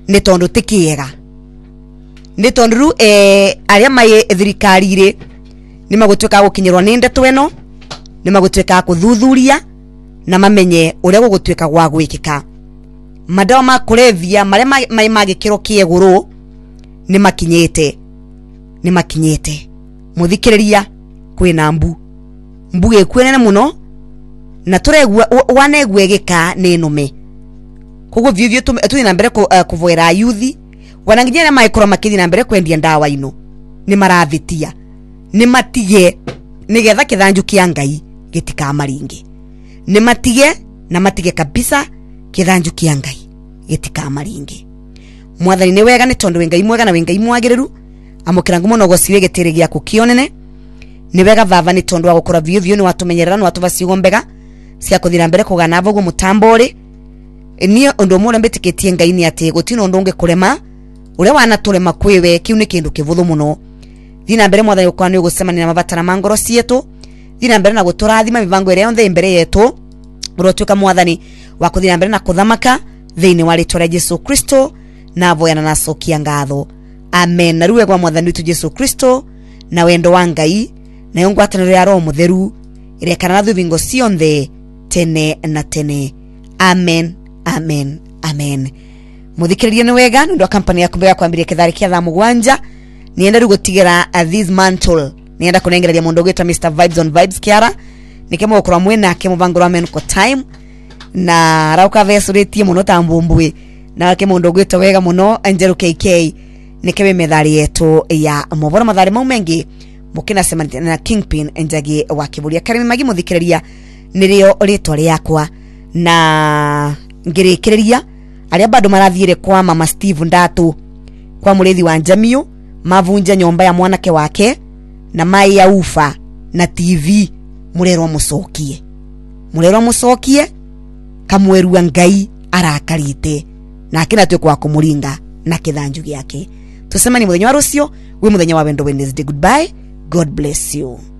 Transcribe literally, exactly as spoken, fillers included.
ni tondu tikiega ni tondu eh aria mai thirikari ri ni magutweka gukinyirwa ni ndeto eno ni magutweka kuthuthuria na mamenye uria gugutweka gwa gwikika madawa ma kulevya maria mai magikiro kieguru ni makinyete ni makinyete muthikiriria kwina mbu mbu gekwenene muno na turegwa wanegwegeka ni nume kogo vivyo tu tu na mbere ku kuvoera yuthi wananginya mai kura makithi na mbere kwendia ndawa ino ni marathitia ni matige ni getha kithanju kia Ngai gitika maringi ni matige na matige kabisa kithanju kia Ngai gitika maringi mwathani ni wega ni tondu Ngai mwega na Ngai mwagiriru amukira ngumo no gocire gitire gia kukionene ni wega baba ni tondu wa gukora vivyo vyo ni watumenyerera no watuvacigo mbega cia kuthira mbere kugana avogo mutambori ni undu mure mbitikitie Ngai ni ati gutino ndunge kurema ure wana turema kwiwe kiu ni kindu kivuthu muno thina mbere mwathani ukwa ni ugucemania na mabatara mangoro cietu thina mbere na guturathima mivango ire yonthe mbere yetu urotwika mwathani wa kuthina mbere na kuthamaka thiini wa ritwa ria Jesu Kristo na voyana na sokia ngatho amen na ruwe kwa mwathani wetu Jesu Kristo na wendo wa Ngai na yongwataniro ya Roho Mutheru irekana na thuvingo cionthe tene na tene amen amen amen muthikiririe ni wega ndo kampani ya kumbega kwambiria kithari kia thaa mugwanja nienda rugotigera uh, this mantle nienda kunengereria mundu gwita Mister Vibes on Vibes Kiara nikemo okora mwena ke muvango wa men ko time na rauka vesuritie muno tambumbwe na ke mundu gwita wega muno Angelo K K nikebe methari yetu ya muvora mathari mau mengi mukina sema na Kingpin Njagi wa Kiburia Karimi magi muthikiriria nirio ritwa riakwa na ngirikiria aria bado marathiire kwa mama Steve Ndatu kwa murethi wa Njamio mavunja nyomba ya mwanake wake na mai ya ufa na T V murerwa mucokie murerwa mucokie kamwerua Ngai arakarite na akina twe kwa kumuringa na kithanju giake tusema ni muthenya wa rucio we muthenya wa wendo Wednesday goodbye god bless you.